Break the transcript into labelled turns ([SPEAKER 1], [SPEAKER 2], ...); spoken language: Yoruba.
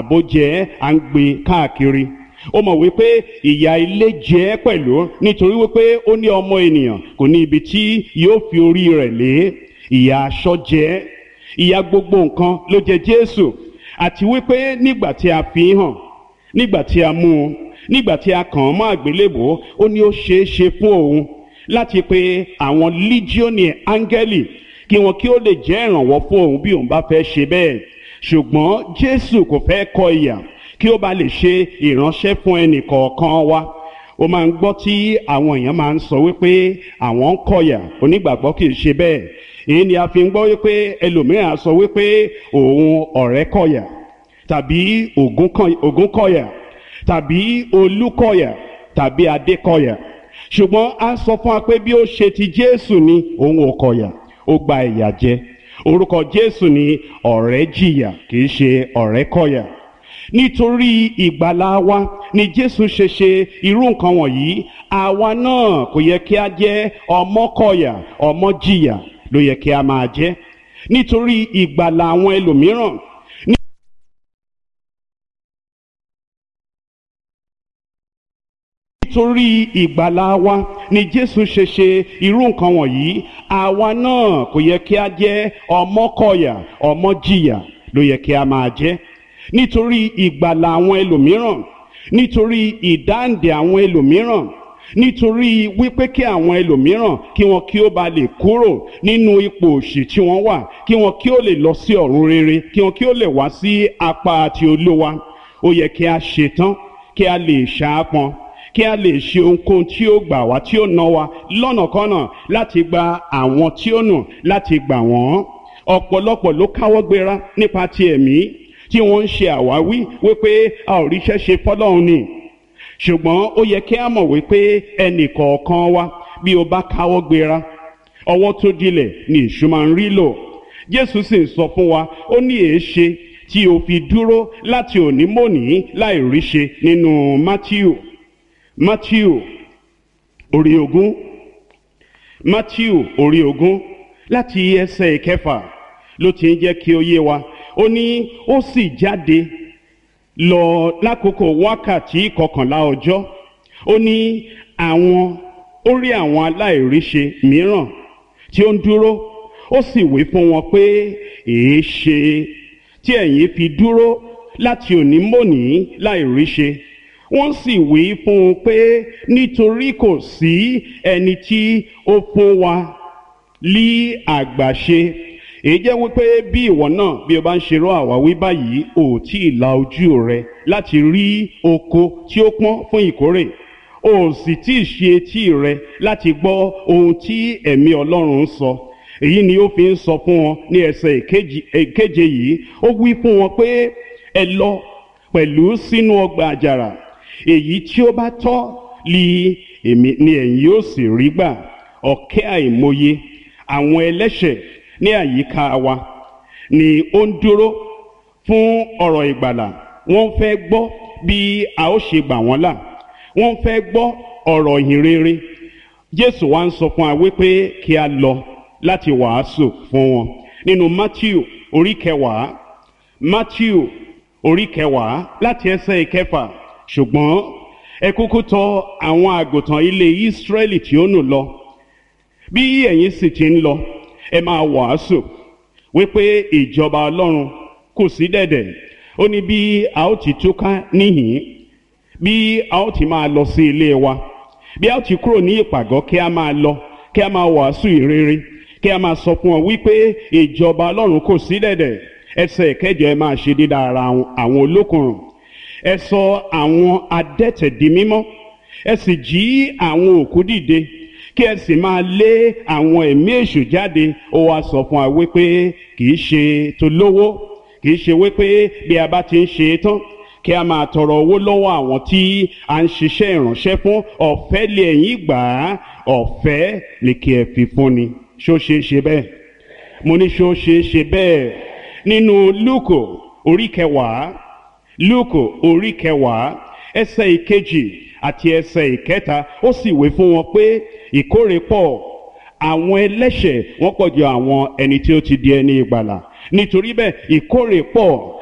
[SPEAKER 1] àbójẹ́ à ń gbé káàkiri. Ó mọ̀ wípé ìyà ilé jẹ́ pẹ̀lú nítorí wípé ó ní ọmọ ènìyàn kò ní ibi tí yóò fi orí rẹ̀ lé. Ìyà aṣọ jẹ́, ìyà gbogbo nǹkan ló jẹ Jésù, àti wípé nígbà tí a fi hàn, nígbà tí a mú un, nígbà tí a kàn án mọ́ àgbélébùú, ó ní ó ṣeé ṣe fún òun láti pe àwọn lígíọ́nì áńgẹ́lì kí wọn kí ó lè jẹ́ ìrànwọ́ fún òun bí òun bá fẹ́ ṣe bẹ́ẹ̀. Ṣùgbọ́n Jésù kò fẹ́ kọ ìyà kí ó bá lè ṣe ìránṣẹ́ fún ẹnì kọ̀ọ̀kan wa. Ó máa ń gbọ́ tí àwọn èèyàn máa ń sọ wípé àwọn ń kọ̀yà, onígbàgbọ́ kì í ṣe bẹ́ẹ̀. Èyí ni a fi ń gbọ́ wípé ẹlòmíràn á sọ wípé òun ọ̀rẹ́ kọ̀yà tàbí Ògún kọ̀yà tàbí Olú kọ̀yà tàbí Adé kọ̀yà. Ṣùgbọ́n a sọ fún wa pé bí ó ṣe ti Jésù ni òun ò kọ̀yà, ó gba ìyà jẹ. Orúkọ Jésù ni ọ̀rẹ́ jìyà, kì í ṣe ọ̀rẹ́ kọ̀yà. Nítorí ìgbàlà wa ni Jésù ṣe ṣe irú nǹkan wọ̀nyí. Àwa náà kò yẹ kí a jẹ́ ọmọ kọ̀yà, ọmọ jìyà ló yẹ kí a máa jẹ́. Nítorí ìgbàlà àwọn ẹlòmíràn, nítorí ìgbàlà wa ni Jésù ṣe ṣe irú nǹkan wọ̀nyí. Àwa náà kò yẹ kí a jẹ́ ọmọ kọ̀yà, ọmọ jìyà ló yẹ kí a máa jẹ́. Nítorí ìgbàlà àwọn ẹlòmíràn, nítorí ìdáǹdè àwọn ẹlòmíràn, nítorí wípé kí àwọn ẹlòmíràn kí wọn kí ó ba lè kúrò nínú ipò òṣì tí wọ́n wà, kí wọn kí ó lè lọ sí ọ̀run rere, kí wọn kí ó lè wá sí apá àti Olúwa. Ó yẹ kí a ṣetán, kí a lè ṣaápọn, kí a lè ṣe ohunkóhun tí ó gbà wá, tí ó ná wa lọ́nàkọ́nà láti gba àwọn tí ó nù, láti gbà wọ́n. Ọ̀pọ̀lọpọ̀ ló káwọ́ gbéra nípa ti ẹ̀mí tí wọ́n ń ṣe àwáwí wípé a ò ríṣẹ́ ṣe fọ́lọ́run ni. Ṣùgbọ́n ó yẹ kí a mọ̀ wípé ẹnì kọ̀ọ̀kan wa bí o bá káwọ́ gbéra, ọwọ́ tó dilẹ̀ ni èṣù máa ń rí lò. Jésù sì ń sọ fún wa, ó ní èéṣe tí o fi dúró láti òní mòní láì ríṣe nínú Mátíù orí 20, Mátíù orí 20 láti ẹsẹ̀ 6 ló ti ń jẹ́ kí ó yé wa. Ó ní ó sì jáde lọ lákòókò wákàtí 11 ọjọ́. Ó ní ó rí àwọn aláìríṣe mìíràn tí ó ń dúró, ó sì wí fún wọn pé èéṣe tí ẹ̀yin fi dúró láti òní mòní láìríṣe. Wọ́n sì wí fún un pé nítorí kò sí ẹni tí ó fún wa lí àgbàṣe. Èyí jẹ́ wípé bí ìwọ náà bí o bá ń ṣerú àwáwí báyìí, ò tí ì la ojú rẹ láti rí oko tí ó pọ́n fún ìkórè, ò sì tí ì ṣe etí rẹ láti gbọ́ ohun tí ẹ̀mí Ọlọ́run ń sọ. Èyí ni ó fi ń sọ fún wọn ní ẹsẹ̀ ìkeje yìí. Ó wí fún wọn pé ẹ lọ pẹ̀lú sínú ọgbà àjàrà, èyí tí ó bá tọ́ ni ẹ̀yin yóò sì rí gbà. Ọ̀kẹ́ àìmọye àwọn ẹlẹ́ṣẹ̀ ní àyíká wa ni ó ń dúró fún ọ̀rọ̀ ìgbàlà. Wọ́n fẹ́ gbọ́ bí a ó ṣe gbà wọ́n là, wọ́n fẹ́ gbọ́ ọ̀rọ̀ ìhìn rere. Jésù wá ń sọ fún wa wípé kí a lọ láti wàásù fún wọn. Nínú Mátíù orí 10, Mátíù orí 10 láti ẹsẹ̀ 6. Ṣùgbọ́n ẹ kúkú tọ̀ àwọn àgùntàn ilé Ísírẹ́lì tí ó nù lọ. Bí ẹ̀yin sì ti ń lọ, ẹ máa wàásù wípé ìjọba Ọlọ́run kù sí dẹ̀dẹ̀. Ó ní bí a ó ti túká níhìn, bí a ó ti máa lọ sí ilé wa, bí a ó ti kúrò ní ìpàgọ́, kí a máa lọ, kí a máa wàásù ìrere, kí a máa sọ fún wọn wípé ìjọba Ọlọ́run kù sí dẹ̀dẹ̀. Ẹsẹ̀ 9, ẹ máa ṣe dídá ara àwọn olókùnrùn, ẹ sọ àwọn adẹ́tẹ̀ di mímọ́, ẹ sì jí àwọn òkú dìde, kí ẹ sì máa lé àwọn ẹ̀mí èṣù jáde. Ó wá sọ fún wa wípé kìí ṣe tolówó, kìí ṣe wípé bí a bá ti ń ṣe tán kí a máa tọrọ owó lọ́wọ́ àwọn tí a ń ṣiṣẹ́ ìránṣẹ́ fún. Ọ̀fẹ́ lé ẹ̀yin gbà á, ọ̀fẹ́ ni kí ẹ fi fún ni. Ṣó ṣe é ṣe bẹ́ẹ̀? Mo ní ṣó ṣe é ṣe bẹ́ẹ̀? Nínú Lúùkù orí 10, Lúùkù orí 10 ẹsẹ̀ 2 àti ẹsẹ̀ 3, ó sì wí fún wọn pé ìkórè pọ̀, àwọn ẹlẹ́ṣẹ̀ wọ́n pọ̀ ju àwọn ẹni tí ó ti di ẹni ìgbàlà. Nítorí bẹ́ẹ̀ ìkórè pọ̀,